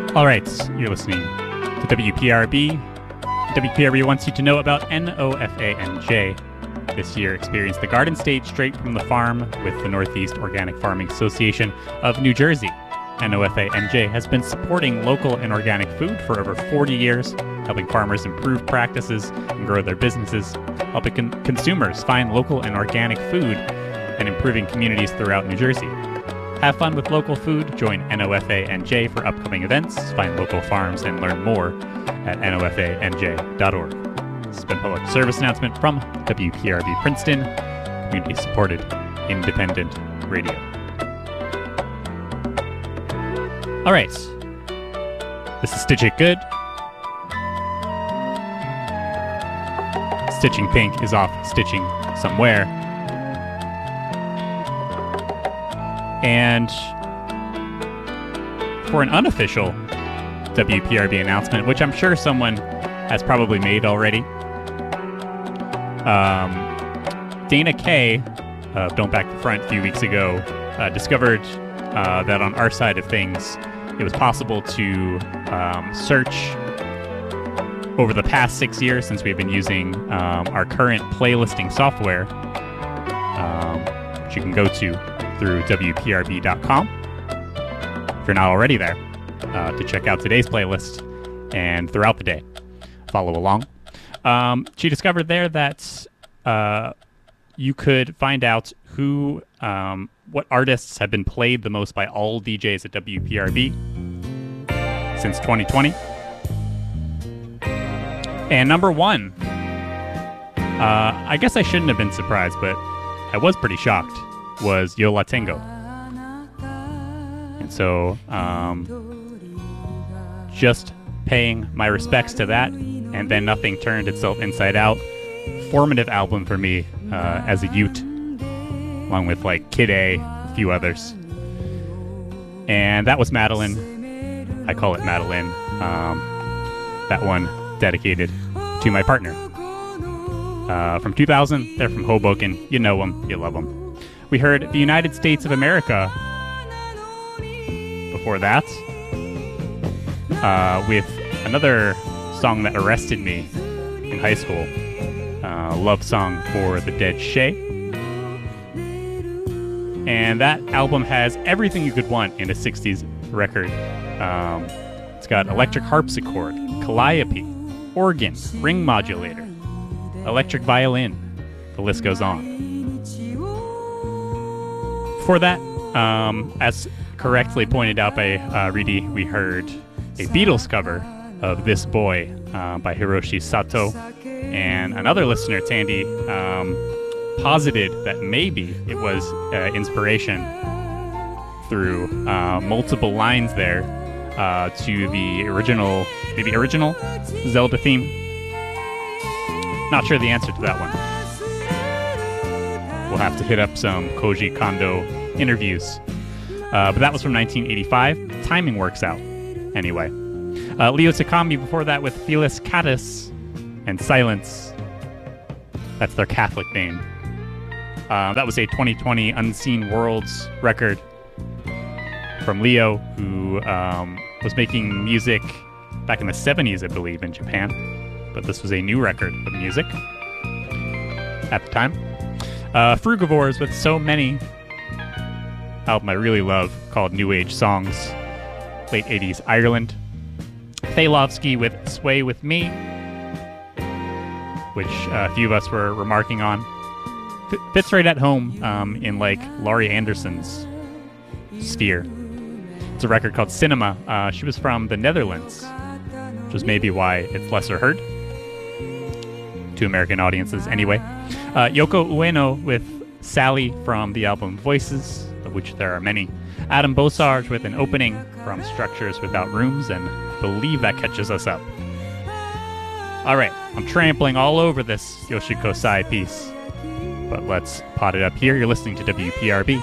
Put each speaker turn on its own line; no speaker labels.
All right, you're listening to WPRB. WPRB wants you to know about NOFA&J. This year experienced the garden state straight from the farm with the Northeast Organic Farming Association of New Jersey. NOFA&J has been supporting local and organic food for over 40 years, helping farmers improve practices and grow their businesses, helping consumers find local and organic food, and improving communities throughout New Jersey. Have fun with local food. Join NOFA&J for upcoming events. Find local farms and learn more at nofanj.org. This has been a public service announcement from WPRB Princeton, community-supported independent radio. All right, this is Stitch It Good. Stitching Pink is off stitching somewhere. And for an unofficial WPRB announcement, which I'm sure someone has probably made already, Dana Kaye of Don't Back the Front a few weeks ago discovered that on our side of things, it was possible to search over the past 6 years since we've been using our current playlisting software, which you can go to through WPRB.com, if you're not already there, to check out today's playlist and throughout the day. Follow along. She discovered there that you could find out what artists have been played the most by all DJs at WPRB since 2020. And number one, I guess I shouldn't have been surprised, but I was pretty shocked, was Yo La Tengo. And so, just paying my respects to that, and then Nothing Turned Itself Inside Out. Formative album for me as a youth, along with like Kid A, a few others. And that was Madeline. I call it Madeline. That one dedicated to my partner. From 2000, they're from Hoboken. You know them, you love them. We heard The United States of America before that, with another song that arrested me in high school, Love Song for the Dead Shay. And that album has everything you could want in a 60s record. It's got electric harpsichord, calliope, organ, ring modulator, electric violin. The list goes on. For that, as correctly pointed out by Reedy, we heard a Beatles cover of This Boy by Hiroshi Sato. And another listener, Tandy, posited that maybe it was inspiration through multiple lines there to the original Zelda theme. Not sure the answer to that one. We'll have to hit up some Koji Kondo interviews. But that was from 1985. Timing works out. Anyway. Leo Takami before that with Felis Catus and Silence. That's their Catholic name. That was a 2020 Unseen Worlds record from Leo, who was making music back in the 70s, I believe, in Japan. But this was a new record of music at the time. Frugivores with So Many, album I really love called New Age Songs, late 80s Ireland. Failovsky with Sway With Me, which a few of us were remarking on. Fits right at home in like Laurie Anderson's sphere. It's a record called Cinema. She was from the Netherlands, which is maybe why it's lesser heard to American audiences anyway. Yoko Ueno with Sally from the album Voices, of which there are many. Adam Bosarge with an opening from Structures Without Rooms, and I believe that catches us up. All right, I'm trampling all over this Yoshiko Sai piece, but let's pot it up here. You're listening to WPRB.